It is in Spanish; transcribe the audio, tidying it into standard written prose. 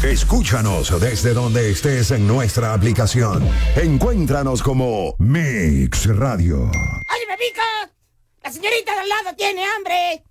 Escúchanos desde donde estés en nuestra aplicación. Encuéntranos como Mix Radio. ¡Oye, Pepico! ¡La señorita de al lado tiene hambre!